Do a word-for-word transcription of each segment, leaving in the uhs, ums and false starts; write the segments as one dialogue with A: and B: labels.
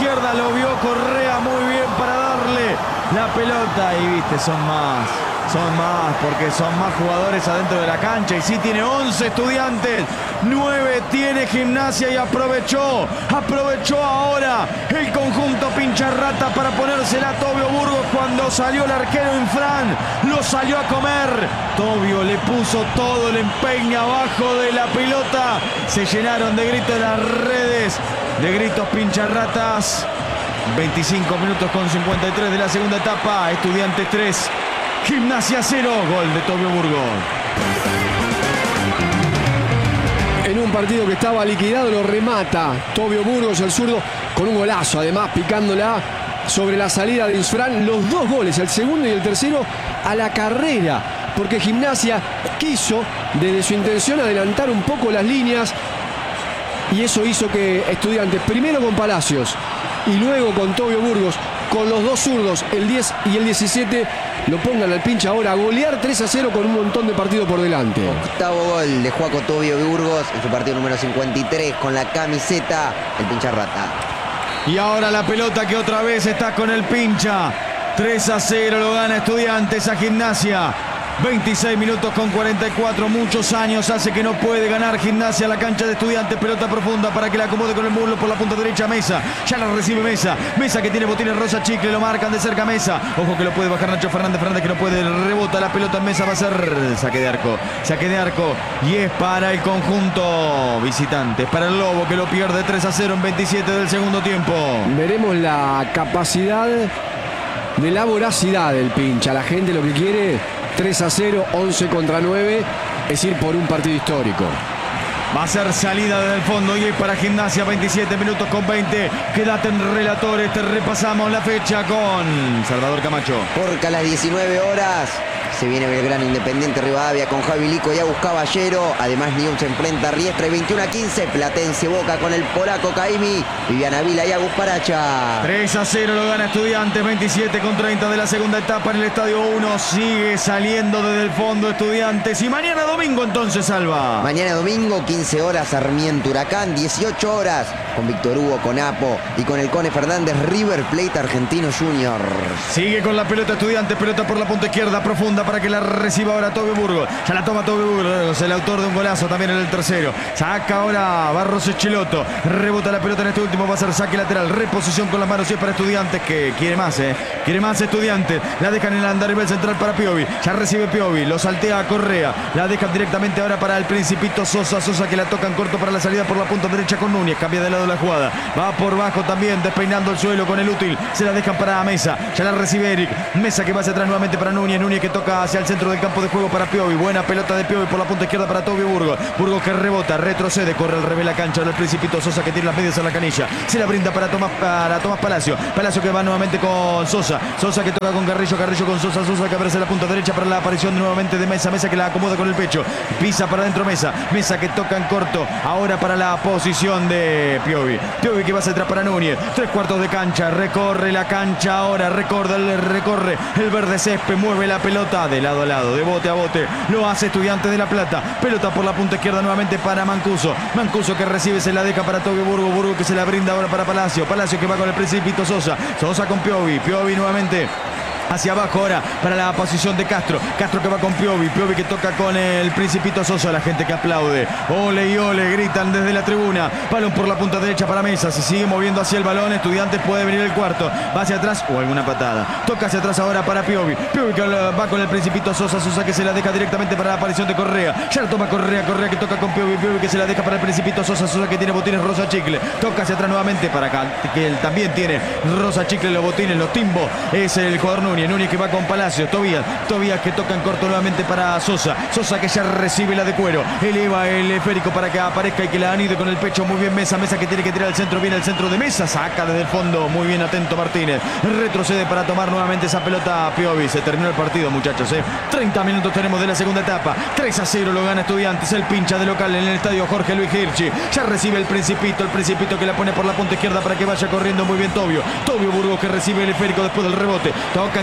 A: izquierda, lo vio Correa muy bien para darle la pelota. Y viste, son más, son más, porque son más jugadores adentro de la cancha. Y sí tiene once Estudiantes, nueve tiene Gimnasia y aprovechó, aprovechó ahora el conjunto Pincharrata para ponérsela a Tobio Burgos cuando salió el arquero Infran, lo salió a comer. Tobio le puso todo el empeño abajo de la pelota, se llenaron de gritos en las redes, de gritos Pincharratas. veinticinco minutos con cincuenta y tres de la segunda etapa, Estudiantes tres, Gimnasia cero, gol de Tobio Burgos.
B: En un partido que estaba liquidado lo remata Tobio Burgos, el zurdo, con un golazo, además picándola sobre la salida de Infran. Los dos goles, el segundo y el tercero, a la carrera, porque Gimnasia quiso desde su intención adelantar un poco las líneas y eso hizo que Estudiantes, primero con Palacios y luego con Tobio Burgos, con los dos zurdos, el diez y el diecisiete, lo pongan al pincha ahora a golear tres a cero con un montón de partido por delante.
C: Octavo gol de Juaco Tobio Burgos en su partido número cincuenta y tres con la camiseta del Pincharrata.
A: Y ahora la pelota que otra vez está con el pincha. tres a cero lo gana Estudiantes a Gimnasia. veintiséis minutos con cuarenta y cuatro, muchos años hace que no puede ganar Gimnasia la cancha de Estudiantes. Pelota profunda para que la acomode con el muslo por la punta derecha Mesa, ya la recibe Mesa, Mesa que tiene botines rosa chicle, lo marcan de cerca Mesa, ojo que lo puede bajar Nacho Fernández, Fernández que no puede, rebota la pelota en Mesa, va a ser saque de arco, saque de arco y es para el conjunto visitante, para el Lobo que lo pierde tres a cero en veintisiete del segundo tiempo.
B: Veremos la capacidad de la voracidad del pincha, la gente lo que quiere. tres a cero, once contra nueve, es ir por un partido histórico.
A: Va a ser salida desde el fondo y es para Gimnasia, veintisiete minutos con veinte. Quédate en relatores, te repasamos la fecha con Salvador Camacho.
C: Porque a las diecinueve horas se viene Belgrano Independiente Rivadavia con Javi Lico y Agus Caballero. Además Newell's se enfrenta a Riestra y veintiuno a quince Platense Boca con el polaco Caimi, Viviana Vila y Agus Paracha.
A: tres a cero lo gana Estudiantes, veintisiete con treinta de la segunda etapa en el Estadio uno. Sigue saliendo desde el fondo Estudiantes. Y mañana domingo entonces, Salva.
C: Mañana domingo, quince horas, Sarmiento Huracán, dieciocho horas con Víctor Hugo, con Apo y con el Cone Fernández, River Plate Argentino Junior.
A: Sigue con la pelota Estudiantes, pelota por la punta izquierda profunda para que la reciba ahora Tobio Burgos. Ya la toma Tobio Burgos, el autor de un golazo también en el tercero. Saca ahora Barros Echeloto, rebota la pelota en este último, va a ser saque lateral, reposición con las manos y es para Estudiantes que quiere más, eh. Quiere más Estudiantes. La dejan en el andarivel central para Piovi. Ya recibe Piovi, lo saltea a Correa. La dejan directamente ahora para el Principito Sosa. Sosa que la tocan corto para la salida por la punta derecha con Núñez. Cambia de lado la jugada. Va por bajo también, despeinando el suelo con el útil. Se la dejan para Mesa. Ya la recibe Eric. Mesa que va hacia atrás nuevamente para Núñez. Núñez que toca hacia el centro del campo de juego para Piovi. Buena pelota de Piovi por la punta izquierda para Tobio Burgos. Burgos que rebota, retrocede, corre al revés la cancha del Principito Sosa que tiene las medias en la canilla. Se la brinda para Tomás, para Tomás Palacio. Palacio que va nuevamente con Sosa. Sosa que toca con Carrillo. Carrillo con Sosa. Sosa que abre la punta derecha para la aparición nuevamente de Mesa. Mesa que la acomoda con el pecho. Pisa para adentro Mesa. Mesa que toca en corto. Ahora para la posición de Piovi. Piovi que va hacia atrás para Núñez. Tres cuartos de cancha. Recorre la cancha ahora. Recorre, recorre el verde césped. Mueve la pelota de lado a lado, de bote a bote. Lo hace Estudiantes de La Plata. Pelota por la punta izquierda nuevamente para Mancuso. Mancuso que recibe, se la deja para Tobio Burgos. Burgos que se la brinda ahora para Palacio. Palacio que va con el Principito Sosa. Sosa con Piovi. Piovi nuevamente hacia abajo ahora para la posición de Castro. Castro que va con Piovi. Piovi que toca con el Principito Sosa. La gente que aplaude. Ole y ole, gritan desde la tribuna. Balón por la punta derecha para Mesa. Se sigue moviendo hacia el balón. Estudiantes puede venir el cuarto. Va hacia atrás o alguna patada. Toca hacia atrás ahora para Piovi. Piovi que va con el Principito Sosa. Sosa que se la deja directamente para la aparición de Correa. Ya la toma Correa. Correa que toca con Piovi. Piovi que se la deja para el Principito Sosa. Sosa que tiene botines rosa chicle. Toca hacia atrás nuevamente para acá, que él también tiene rosa chicle, los botines, los timbos. Es el jugador Núñez. Núñez que va con Palacio. Tobías. Tobías que toca en corto nuevamente para Sosa. Sosa que ya recibe la de cuero. Eleva el esférico para que aparezca y que la han ido con el pecho. Muy bien Mesa. Mesa que tiene que tirar al centro. Viene el centro de Mesa. Saca desde el fondo. Muy bien atento Martínez. Retrocede para tomar nuevamente esa pelota a Piovi. Se terminó el partido, muchachos. ¿eh? treinta minutos tenemos de la segunda etapa. tres a cero lo gana Estudiantes. El pincha de local en el estadio Jorge Luis Hirschi. Ya recibe el Principito. El Principito que la pone por la punta izquierda para que vaya corriendo muy bien Tobio. Tobio Burgos que recibe el esférico después del rebote. Toca en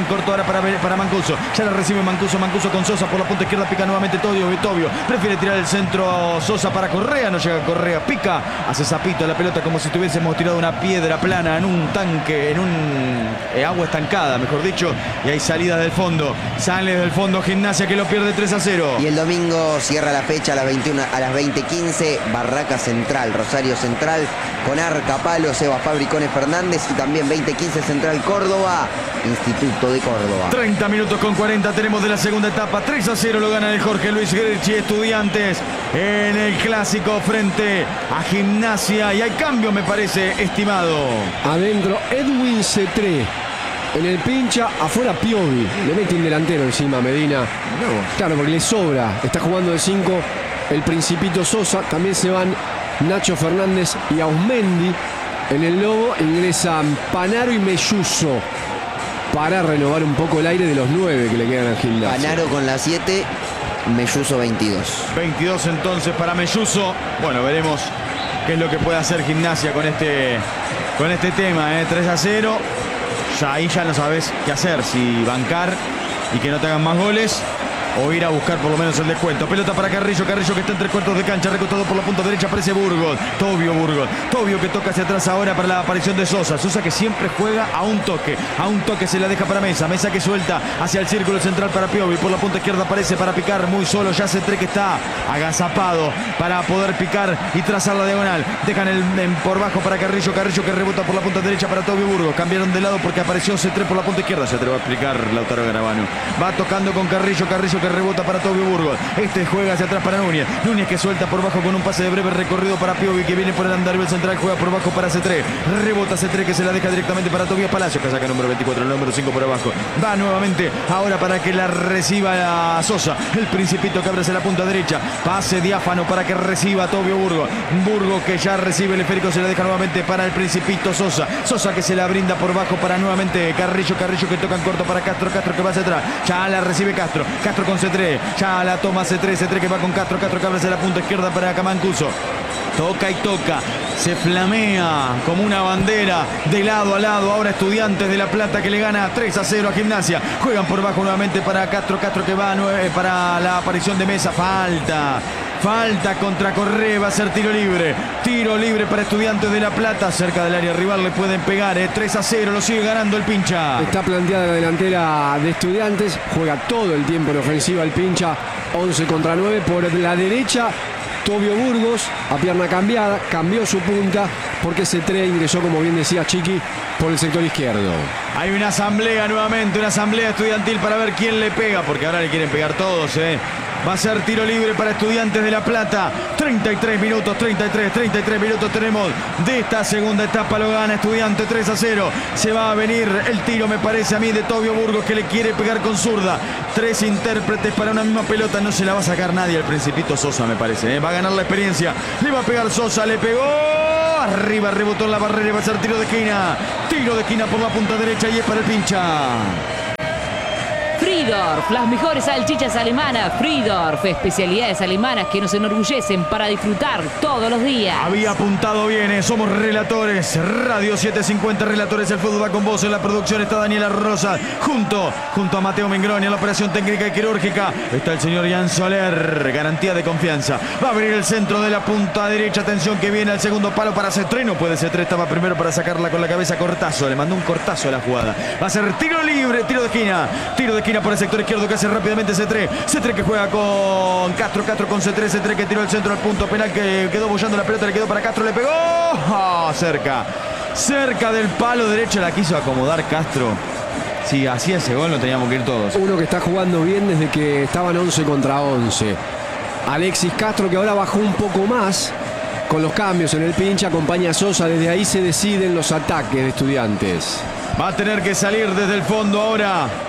A: corto ahora para, para Mancuso. Ya la recibe Mancuso, Mancuso con Sosa por la punta izquierda, pica nuevamente Tobio, Tobio prefiere tirar el centro Sosa para Correa, no llega Correa, pica, hace zapito la pelota como si tuviésemos tirado una piedra plana en un tanque, en un eh, agua estancada, mejor dicho, y hay salidas del fondo, sale del fondo Gimnasia que lo pierde tres a cero.
C: Y el domingo cierra la fecha a las veintiuna, a las veinte quince, Barraca Central, Rosario Central, con Arca Palo, Seba Fabricones Fernández, y también veinte quince Central Córdoba, Instituto de Córdoba.
A: treinta minutos con cuarenta tenemos de la segunda etapa, tres a cero lo gana el Jorge Luis Greci, Estudiantes en el clásico frente a Gimnasia, y hay cambio me parece, estimado.
B: Adentro Edwin Cetré. En el pincha, afuera Piovi. Le mete un delantero encima a Medina. Claro, porque le sobra. Está jugando de cinco el Principito Sosa. También se van Nacho Fernández y Ausmendi. En el Lobo ingresan Panaro y Melluso para renovar un poco el aire de los nueve que le quedan al Gimnasia.
C: Panaro con la siete, Melluso veintidós.
A: veintidós entonces para Melluso. Bueno, veremos qué es lo que puede hacer Gimnasia con este, con este tema, ¿eh? tres a cero. Ya ahí ya no sabes qué hacer, si bancar y que no te hagan más goles o ir a buscar por lo menos el descuento. Pelota para Carrillo, Carrillo que está entre cuartos de cancha, recostado por la punta derecha, aparece Burgos, Tobio Burgos, Tobio que toca hacia atrás ahora para la aparición de Sosa, Sosa que siempre juega a un toque, a un toque se la deja para Mesa, Mesa que suelta hacia el círculo central para Piovi, por la punta izquierda aparece para picar muy solo, ya Cetré que está agazapado para poder picar y trazar la diagonal, dejan el en, por bajo para Carrillo, Carrillo que rebota por la punta derecha para Tobio Burgos, cambiaron de lado porque apareció Cetré por la punta izquierda, se atreve a explicar Lautaro Garabano, va tocando con Carrillo, Carrillo que rebota para Tobio Burgos, este juega hacia atrás para Núñez, Núñez que suelta por bajo con un pase de breve recorrido para Piovi que viene por el andarivel central, juega por bajo para Cetré, rebota Cetré que se la deja directamente para Tobias Palacios que saca número veinticuatro, el número cinco por abajo, va nuevamente ahora para que la reciba a Sosa, el Principito que abre hacia la punta derecha, pase diáfano para que reciba a Tobio Burgos, Burgos que ya recibe el esférico, se la deja nuevamente para el Principito Sosa, Sosa que se la brinda por bajo para nuevamente Carrillo, Carrillo que toca en corto para Castro, Castro que va hacia atrás, ya la recibe Castro, Castro con Cetré, ya la toma Cetré, Cetré que va con Castro, Castro que abre hacia la punta izquierda para Camancuso, toca y toca, se flamea como una bandera de lado a lado, ahora Estudiantes de La Plata que le gana tres a cero a Gimnasia, juegan por bajo nuevamente para Castro, Castro que va nueve para la aparición de Mesa, falta, falta contra Correa, va a ser tiro libre, tiro libre para Estudiantes de La Plata, cerca del área rival le pueden pegar, eh, tres a cero, lo sigue ganando el Pincha.
B: Está planteada la delantera de Estudiantes, juega todo el tiempo en ofensiva el Pincha, once contra nueve, por la derecha Tobio Burgos, a pierna cambiada, cambió su punta porque Cetré ingresó, como bien decía Chiqui, por el sector izquierdo.
A: Hay una asamblea nuevamente, una asamblea estudiantil para ver quién le pega, porque ahora le quieren pegar todos, ¿eh? Va a ser tiro libre para Estudiantes de La Plata. treinta y tres minutos, treinta y tres, treinta y tres minutos tenemos de esta segunda etapa. Lo gana Estudiantes tres a cero. Se va a venir el tiro, me parece a mí, de Tobio Burgos que le quiere pegar con zurda. Tres intérpretes para una misma pelota. No se la va a sacar nadie al Principito Sosa, me parece, ¿eh? Va a ganar la experiencia. Le va a pegar Sosa, le pegó. Arriba, rebotó en la barrera y va a ser tiro de esquina. Tiro de esquina por la punta derecha y es para el Pincha.
D: Friedorf, las mejores salchichas alemanas. Friedorf, especialidades alemanas que nos enorgullecen para disfrutar todos los días.
A: Había apuntado bien, ¿eh? Somos relatores. Radio setecientos cincuenta, Relatores del Fútbol va con vos. En la producción está Daniela Rosa, junto, junto a Mateo Mengroni. En la operación técnica y quirúrgica está el señor Jan Soler, garantía de confianza. Va a abrir el centro de la punta derecha. Atención que viene al segundo palo para Cetré. No puede Cetré, estaba primero para sacarla con la cabeza. Cortazo, le mandó un cortazo a la jugada. Va a ser tiro libre, tiro de esquina. Tiro de esquina por el sector izquierdo que hace rápidamente Cetré. Cetré que juega con Castro, Castro con Cetré, Cetré que tiró el centro al punto penal, que quedó bollando la pelota, le quedó para Castro, le pegó. Oh, cerca, cerca del palo derecho, la quiso acomodar Castro. Si hacía ese gol no teníamos que ir todos.
B: Uno que está jugando bien desde que estaban once contra once. Alexis Castro, que ahora bajó un poco más con los cambios en el Pincha, acompaña a Sosa. Desde ahí se deciden los ataques de Estudiantes.
A: Va a tener que salir desde el fondo ahora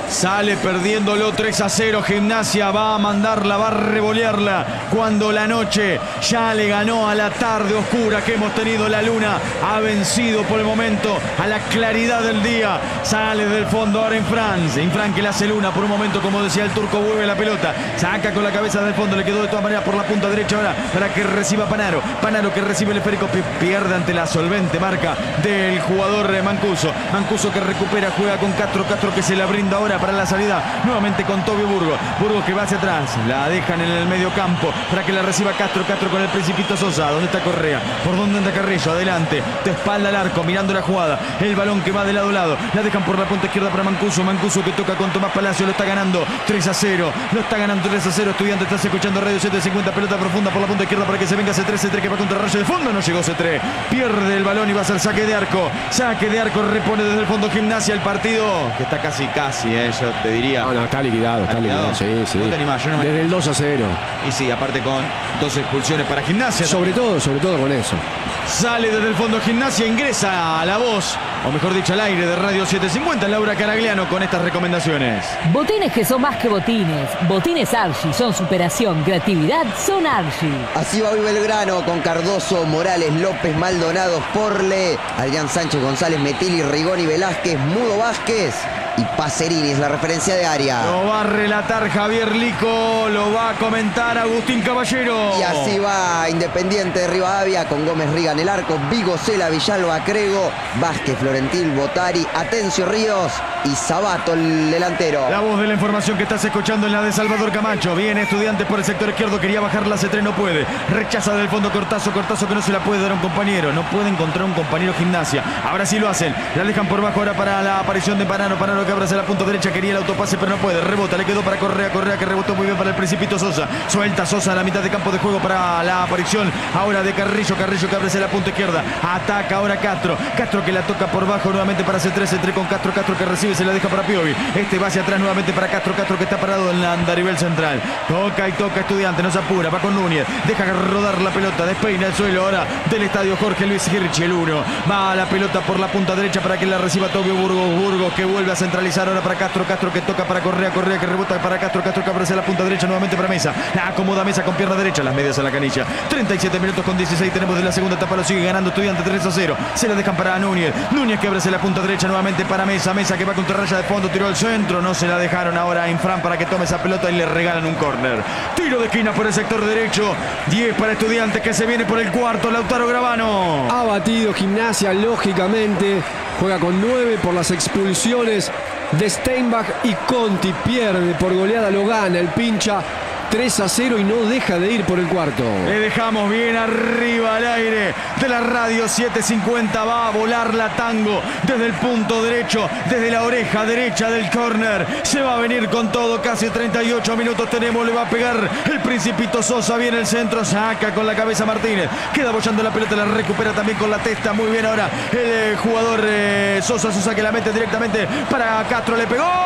A: Sale perdiéndolo tres a cero. Gimnasia va a mandarla, va a revolearla cuando la noche ya le ganó a la tarde oscura que hemos tenido. La luna ha vencido por el momento a la claridad del día. Sale del fondo ahora Infran. Infran que le hace luna por un momento, como decía el turco, vuelve la pelota. Saca con la cabeza del fondo, le quedó de todas maneras por la punta derecha ahora para que reciba Panaro. Panaro que recibe el esférico, pierde ante la solvente marca del jugador Mancuso. Mancuso que recupera, juega con Castro. Castro que se la brinda ahora para la salida nuevamente con Tobio Burgos. Burgos que va hacia atrás, la dejan en el medio campo para que la reciba Castro. Castro con el Principito Sosa. ¿Dónde está Correa? ¿Por dónde anda Carrillo? Adelante, de espalda al arco, mirando la jugada. El balón que va de lado a lado. La dejan por la punta izquierda para Mancuso. Mancuso que toca con Tomás Palacio. Lo está ganando tres a cero. Lo está ganando tres a cero. Estudiante, estás escuchando Radio setecientos cincuenta. Pelota profunda por la punta izquierda para que se venga C tres. C tres que va contra Rayo de fondo. No llegó C tres. Pierde el balón y va a ser saque de arco. Saque de arco. Repone desde el fondo Gimnasia el partido. Que está casi, casi, eh, yo te diría.
B: No, no, está liquidado, está liquidado. Sí, sí.
A: No te animás, yo no me...
B: Desde el dos a cero.
A: Y sí, aparte con dos expulsiones para Gimnasia.
B: Sobre todo, sobre todo con eso.
A: Sale desde el fondo Gimnasia, ingresa a la voz, o mejor dicho al aire de Radio setecientos cincuenta, Laura Caragliano con estas recomendaciones.
D: Botines que son más que botines. Botines Archie son superación, creatividad, son Archie.
C: Así va hoy Belgrano con Cardoso, Morales, López, Maldonado, Porle, Adrián Sánchez, González, Metilli, Rigoni, Velázquez, Mudo Vázquez y Pacerini es la referencia de área.
A: Lo va a relatar Javier Lico, lo va a comentar Agustín Caballero.
C: Y así va Independiente de Rivadavia con Gómez Riga en el arco, Vigo, Cela, Villalba, Crego, Vázquez, Florentil, Botari, Atencio Ríos y Sabato el delantero.
A: La voz de la información que estás escuchando es la de Salvador Camacho. Viene Estudiantes por el sector izquierdo, quería bajar la C tres, no puede. Rechaza del fondo Cortazo, Cortazo que no se la puede dar a un compañero. No puede encontrar un compañero Gimnasia. Ahora sí lo hacen. La dejan por bajo ahora para la aparición de Panano. Panano que abre hacia la punta derecha, quería el autopase pero no puede. Rebota, le quedó para Correa. Correa que rebotó muy bien para el Principito Sosa. Suelta Sosa a la mitad de campo de juego para la aparición ahora de Carrillo. Carrillo que abre hacia la punta izquierda. Ataca ahora Castro. Castro que la toca por bajo nuevamente para C tres. C tres con Castro. Castro que recibe, se la deja para Piovi. Este va hacia atrás nuevamente para Castro. Castro que está parado en la andarivel central. Toca y toca Estudiante, no se apura. Va con Núñez. Deja rodar la pelota. Despeina el suelo ahora del estadio Jorge Luis Hirchi. El uno. Va a la pelota por la punta derecha para que la reciba Tobio Burgos. Burgos que vuelve a centralizar ahora para Castro. Castro que toca para Correa. Correa que rebota para Castro. Castro que abre hacia la punta derecha nuevamente para Mesa. La acomoda Mesa con pierna derecha. Las medias a la canilla. treinta y siete minutos con dieciséis tenemos de la segunda etapa. Lo sigue ganando Estudiante tres a cero. Se la dejan para Núñez. Núñez que abre hacia la punta derecha nuevamente para Mesa. Mesa que va contra raya de fondo. Tiró al centro. No se la dejaron ahora a Infran para que tome esa pelota y le regalan un córner. Tiro de esquina por el sector derecho. diez para Estudiantes que se viene por el cuarto. Lautaro Gravano.
B: Ha batido Gimnasia, lógicamente. Juega con nueve por las expulsiones de Steinbach y Conti. Pierde por goleada, lo gana el pincha. tres a cero y no deja de ir por el cuarto.
A: Le dejamos bien arriba al aire de la Radio setecientos cincuenta. Va a volar la Tango desde el punto derecho, desde la oreja derecha del córner. Se va a venir con todo, casi treinta y ocho minutos tenemos. Le va a pegar el Principito Sosa. Viene el centro, saca con la cabeza Martínez. Queda bollando la pelota, la recupera también con la testa. Muy bien ahora el eh, jugador eh, Sosa. Sosa que la mete directamente para Castro. Le pegó.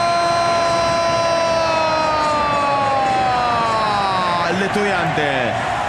A: De Estudiante.